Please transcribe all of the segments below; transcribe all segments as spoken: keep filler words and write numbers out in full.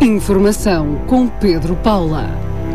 Informação com Pedro Paula.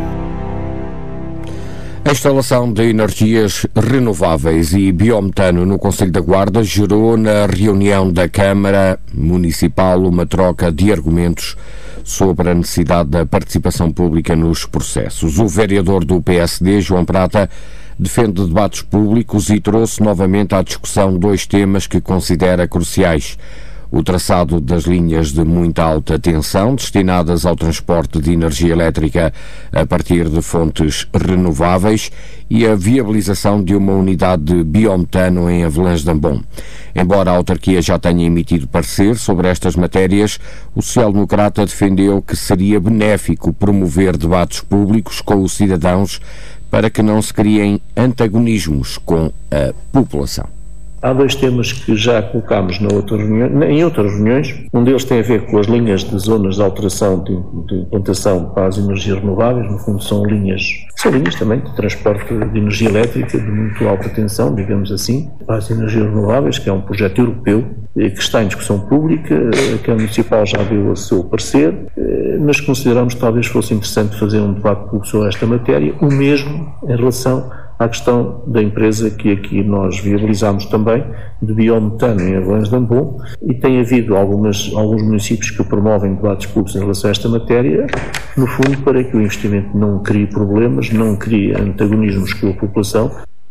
A instalação de energias renováveis e biometano no Concelho da Guarda gerou na reunião da Câmara Municipal uma troca de argumentos sobre a necessidade da participação pública nos processos. O vereador do P S D, João Prata, defende debates públicos e trouxe novamente à discussão dois temas que considera cruciais: o traçado das linhas de muita alta tensão destinadas ao transporte de energia elétrica a partir de fontes renováveis e a viabilização de uma unidade de biometano em Avelães de Ambom. Embora a autarquia já tenha emitido parecer sobre estas matérias, o social-democrata defendeu que seria benéfico promover debates públicos com os cidadãos para que não se criem antagonismos com a população. Há dois temas que já colocámos na outra reunião, em outras reuniões. Um deles tem a ver com as linhas de zonas de alteração de, de implantação para as energias renováveis. No fundo são linhas, são linhas também de transporte de energia elétrica de muito alta tensão, digamos assim, para as energias renováveis, que é um projeto europeu que está em discussão pública. A Câmara Municipal já deu o seu parecer, mas consideramos que talvez fosse interessante fazer um debate público sobre esta matéria, o mesmo em relação à questão da empresa que aqui nós viabilizamos também, de biometano em Avelães de Ambom, e tem havido algumas, alguns municípios que promovem debates públicos em relação a esta matéria, no fundo para que o investimento não crie problemas, não crie antagonismos com a população.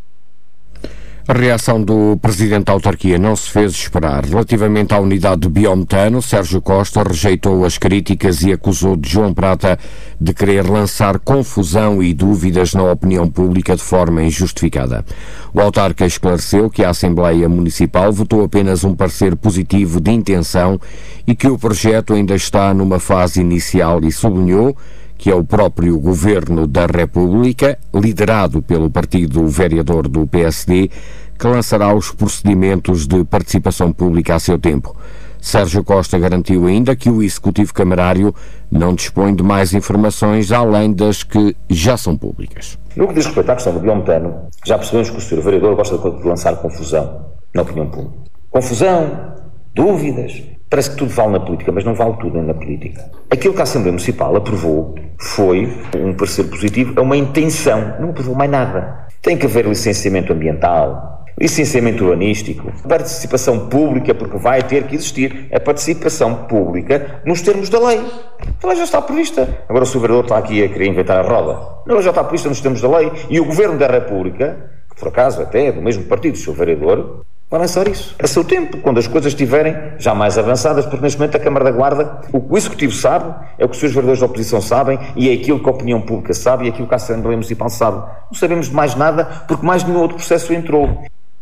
A reação do Presidente da Autarquia não se fez esperar. Relativamente à unidade de biometano, Sérgio Costa rejeitou as críticas e acusou de João Prata de querer lançar confusão e dúvidas na opinião pública de forma injustificada. O autarca esclareceu que a Assembleia Municipal votou apenas um parecer positivo de intenção e que o projeto ainda está numa fase inicial e sublinhou que é o próprio Governo da República, liderado pelo partido vereador do P S D, que lançará os procedimentos de participação pública a seu tempo. Sérgio Costa garantiu ainda que o Executivo Camarário não dispõe de mais informações além das que já são públicas. No que diz respeito à questão do biometano, já percebemos que o senhor vereador gosta de lançar confusão na opinião pública. Confusão, dúvidas. Parece que tudo vale na política, mas não vale tudo na política. Aquilo que a Assembleia Municipal aprovou foi um parecer positivo, é uma intenção, não aprovou mais nada. Tem que haver licenciamento ambiental, licenciamento urbanístico, participação pública, porque vai ter que existir a participação pública nos termos da lei. A lei já está prevista. Agora o senhor vereador está aqui a querer inventar a roda. A lei já está prevista nos termos da lei e o Governo da República, que por acaso até é do mesmo partido do senhor vereador, vai lançar isso a seu tempo, quando as coisas estiverem já mais avançadas, porque neste momento a Câmara da Guarda, o que o Executivo sabe, é o que os seus vereadores da oposição sabem e é aquilo que a opinião pública sabe e é aquilo que a Assembleia Municipal sabe. Não sabemos de mais nada, porque mais nenhum outro processo entrou.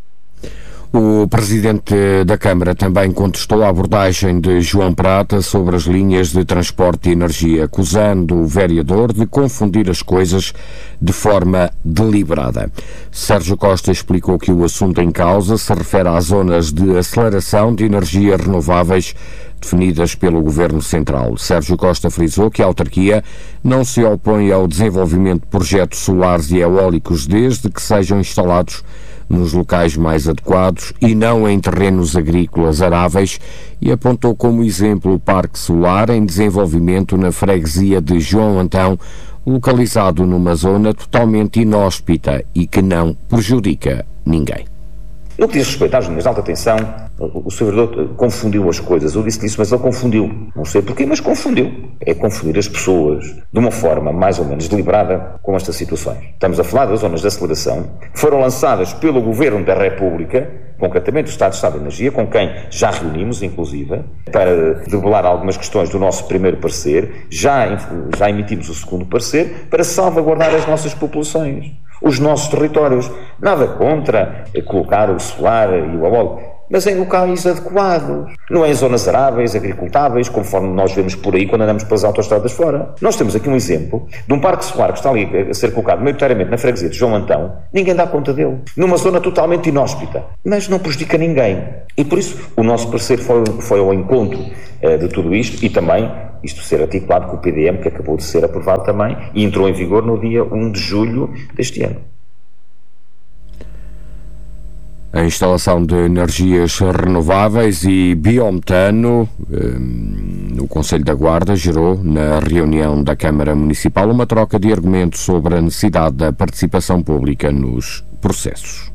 O Presidente da Câmara também contestou a abordagem de João Prata sobre as linhas de transporte de energia, acusando o vereador de confundir as coisas de forma deliberada. Sérgio Costa explicou que o assunto em causa se refere às zonas de aceleração de energias renováveis definidas pelo Governo Central. Sérgio Costa frisou que a autarquia não se opõe ao desenvolvimento de projetos solares e eólicos desde que sejam instalados nos locais mais adequados e não em terrenos agrícolas aráveis, e apontou como exemplo o Parque Solar em desenvolvimento na freguesia de João Antão, localizado numa zona totalmente inóspita e que não prejudica ninguém. No que diz respeito às linhas de alta tensão, o senhor vereador confundiu as coisas. Eu disse isso, mas ele confundiu. Não sei porquê, mas confundiu. É confundir as pessoas de uma forma mais ou menos deliberada com estas situações. Estamos a falar das zonas de aceleração que foram lançadas pelo Governo da República, concretamente o Estado de Estado de Energia, com quem já reunimos, inclusive, para debelar algumas questões do nosso primeiro parecer. Já, já emitimos o segundo parecer para salvaguardar as nossas populações, os nossos territórios. Nada contra colocar o solar e o eólico, mas em locais adequados, não é em zonas aráveis, agricultáveis, conforme nós vemos por aí quando andamos pelas autoestradas fora. Nós temos aqui um exemplo de um parque solar que está ali a ser colocado maioritariamente na freguesia de João Antão, ninguém dá conta dele, numa zona totalmente inóspita, mas não prejudica ninguém. E por isso o nosso parecer foi, foi ao encontro uh, de tudo isto, e também isto ser articulado com o P D M, que acabou de ser aprovado também e entrou em vigor no dia um de julho deste ano. A instalação de energias renováveis e biometano no Conselho da Guarda gerou, na reunião da Câmara Municipal, uma troca de argumentos sobre a necessidade da participação pública nos processos.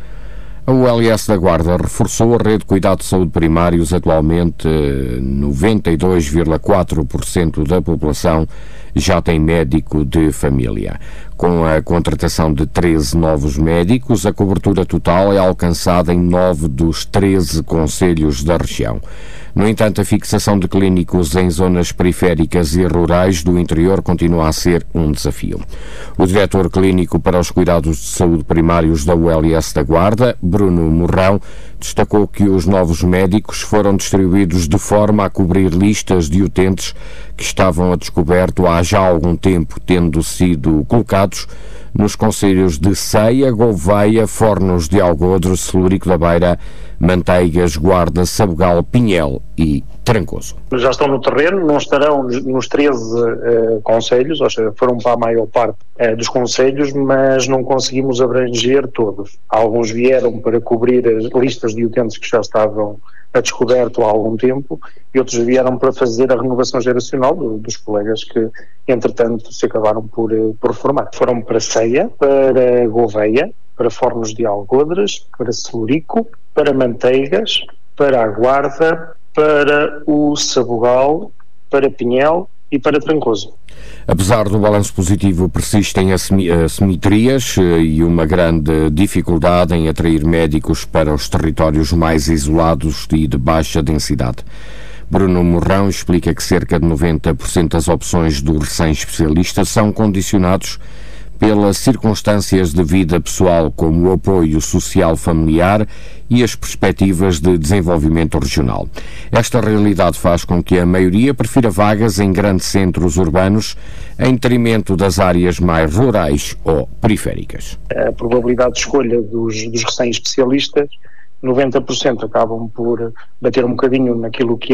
A U L S da Guarda reforçou a rede de cuidado de saúde primários. Atualmente, noventa e dois vírgula quatro por cento da população já tem médico de família. Com a contratação de treze novos médicos, a cobertura total é alcançada em nove dos treze concelhos da região. No entanto, a fixação de clínicos em zonas periféricas e rurais do interior continua a ser um desafio. O diretor clínico para os cuidados de saúde primários da U L S da Guarda, Bruno Morrão, destacou que os novos médicos foram distribuídos de forma a cobrir listas de utentes que estavam a descoberto há já algum tempo, tendo sido colocados nos concelhos de Ceia, Gouveia, Fornos de Algodre, Celurico da Beira, Manteigas, Guarda, Sabugal, Pinhel e Trancoso. Já estão no terreno, não estarão nos treze uh, concelhos, ou seja, foram para a maior parte uh, dos concelhos, mas não conseguimos abranger todos. Alguns vieram para cobrir as listas de utentes que já estavam a descoberto há algum tempo, e outros vieram para fazer a renovação geracional do, dos colegas que, entretanto, se acabaram por, por reformar. Foram para Ceia, para Gouveia, para Fornos de Algodres, para Celurico, para Manteigas, para a Guarda, para o Sabugal, para Pinhel e para Trancoso. Apesar do balanço positivo, persistem assimetrias e uma grande dificuldade em atrair médicos para os territórios mais isolados e de baixa densidade. Bruno Morrão explica que cerca de noventa por cento das opções do recém-especialista são condicionados pelas circunstâncias de vida pessoal, como o apoio social familiar e as perspectivas de desenvolvimento regional. Esta realidade faz com que a maioria prefira vagas em grandes centros urbanos em detrimento das áreas mais rurais ou periféricas. A probabilidade de escolha dos, dos recém-especialistas, noventa por cento acabam por bater um bocadinho naquilo que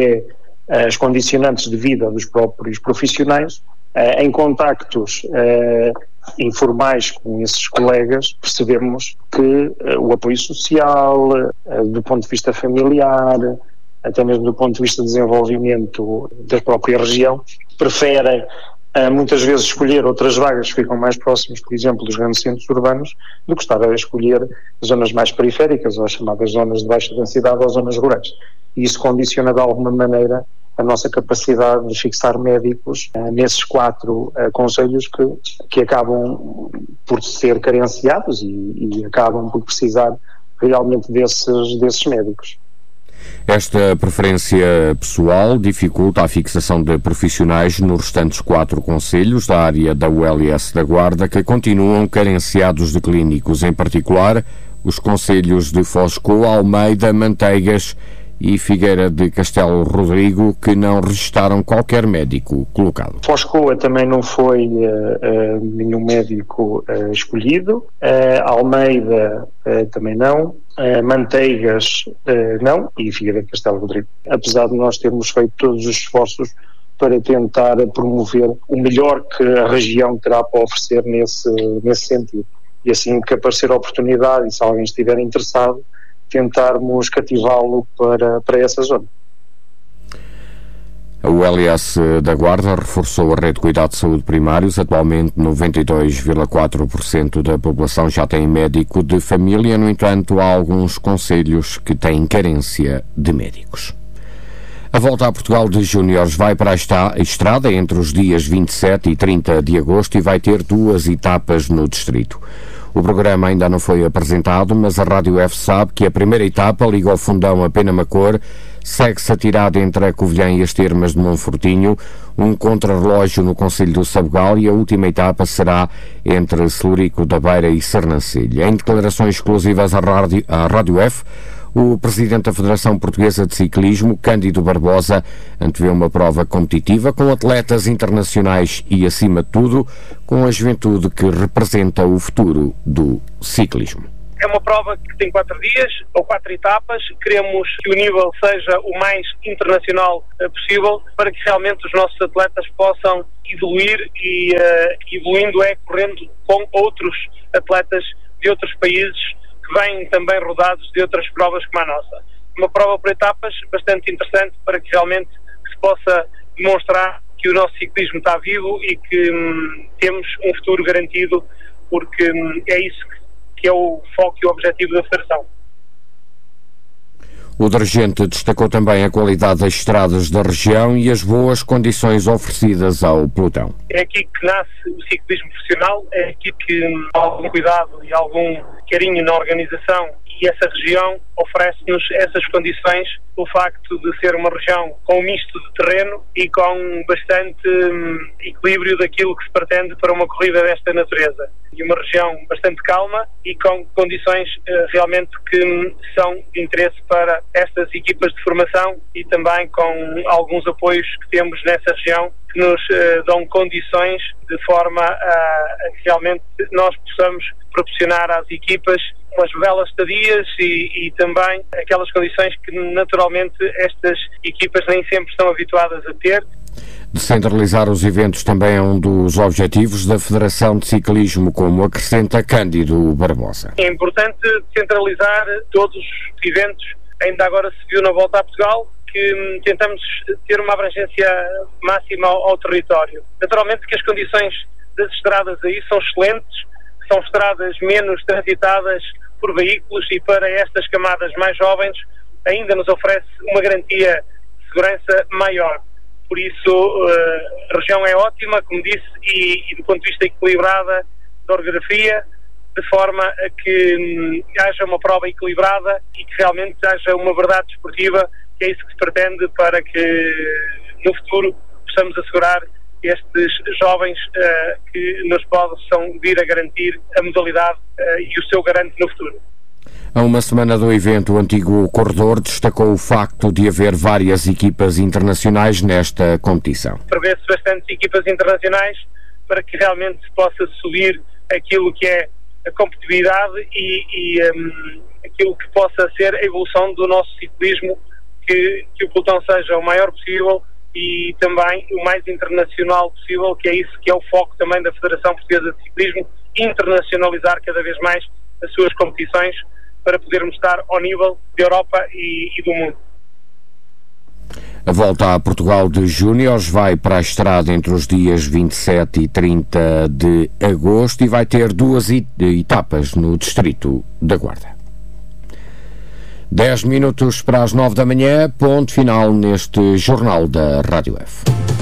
é as condicionantes de vida dos próprios profissionais. Em contactos uh, informais com esses colegas, percebemos que uh, o apoio social, uh, do ponto de vista familiar, até mesmo do ponto de vista de desenvolvimento da própria região, preferem uh, muitas vezes escolher outras vagas que ficam mais próximas, por exemplo, dos grandes centros urbanos, do que estar a escolher zonas mais periféricas, ou as chamadas zonas de baixa densidade ou zonas rurais. E isso condiciona de alguma maneira a nossa capacidade de fixar médicos uh, nesses quatro uh, concelhos que, que acabam por ser carenciados e, e acabam por precisar realmente desses, desses médicos. Esta preferência pessoal dificulta a fixação de profissionais nos restantes quatro concelhos da área da U L S da Guarda, que continuam carenciados de clínicos, em particular os concelhos de Foscoa, Almeida, Manteigas e Figueira de Castelo Rodrigo, que não registaram qualquer médico colocado. Foscoa também não foi uh, uh, nenhum médico uh, escolhido, uh, Almeida uh, também não, uh, Manteigas uh, não, e Figueira de Castelo Rodrigo. Apesar de nós termos feito todos os esforços para tentar promover o melhor que a região terá para oferecer nesse, nesse sentido. E assim que aparecer a oportunidade, e se alguém estiver interessado, tentarmos cativá-lo para, para essa zona. A U L S da Guarda reforçou a rede de cuidado de saúde primários. Atualmente, noventa e dois vírgula quatro por cento da população já tem médico de família. No entanto, há alguns concelhos que têm carência de médicos. A volta a Portugal de Júniores vai para a estrada entre os dias vinte e sete e trinta de agosto e vai ter duas etapas no distrito. O programa ainda não foi apresentado, mas a Rádio F sabe que a primeira etapa liga ao Fundão a Penamacor, segue-se a tirada entre a Covilhã e as Termas de Monfortinho, um contrarrelógio no concelho do Sabugal e a última etapa será entre Celurico da Beira e Sernancelho. Em declarações exclusivas à Rádio, à Rádio F, o presidente da Federação Portuguesa de Ciclismo, Cândido Barbosa, antevê uma prova competitiva com atletas internacionais e, acima de tudo, com a juventude que representa o futuro do ciclismo. É uma prova que tem quatro dias, ou quatro etapas. Queremos que o nível seja o mais internacional uh, possível para que realmente os nossos atletas possam evoluir e, uh, evoluindo é correndo com outros atletas de outros países que vêm também rodados de outras provas como a nossa. Uma prova por etapas bastante interessante para que realmente se possa demonstrar que o nosso ciclismo está vivo e que hum, temos um futuro garantido, porque hum, é isso que, que é o foco e o objetivo da Federação. O dirigente destacou também a qualidade das estradas da região e as boas condições oferecidas ao pelotão. É aqui que nasce o ciclismo profissional, é aqui que hum, há algum cuidado e algum carinho na organização, e essa região oferece-nos essas condições, o facto de ser uma região com um misto de terreno e com bastante hum, equilíbrio daquilo que se pretende para uma corrida desta natureza. E uma região bastante calma e com condições uh, realmente que hum, são de interesse para estas equipas de formação, e também com alguns apoios que temos nessa região que nos uh, dão condições de forma a, a que realmente nós possamos proporcionar às equipas umas belas estadias e, e também aquelas condições que naturalmente estas equipas nem sempre estão habituadas a ter. Descentralizar os eventos também é um dos objetivos da Federação de Ciclismo, como acrescenta Cândido Barbosa. É importante descentralizar todos os eventos. Ainda agora se viu na Volta a Portugal que tentamos ter uma abrangência máxima ao, ao território. Naturalmente que as condições das estradas aí são excelentes, são estradas menos transitadas por veículos, e para estas camadas mais jovens ainda nos oferece uma garantia de segurança maior. Por isso a região é ótima, como disse, e, e do ponto de vista equilibrada da orografia, de forma a que hum, haja uma prova equilibrada e que realmente haja uma verdade desportiva, que é isso que se pretende, para que no futuro possamos assegurar estes jovens uh, que nos possam vir a garantir a modalidade uh, e o seu garante no futuro. A uma semana do evento, o antigo corredor destacou o facto de haver várias equipas internacionais nesta competição. Prevê-se bastantes equipas internacionais para que realmente se possa subir aquilo que é a competitividade e, e um, aquilo que possa ser a evolução do nosso ciclismo, que, que o pelotão seja o maior possível e também o mais internacional possível, que é isso que é o foco também da Federação Portuguesa de Ciclismo, internacionalizar cada vez mais as suas competições para podermos estar ao nível da Europa e, e do mundo. A Volta a Portugal de Júniores vai para a estrada entre os dias vinte e sete e trinta de agosto e vai ter duas etapas no distrito da Guarda. Dez minutos para as nove da manhã, ponto final neste Jornal da Rádio F.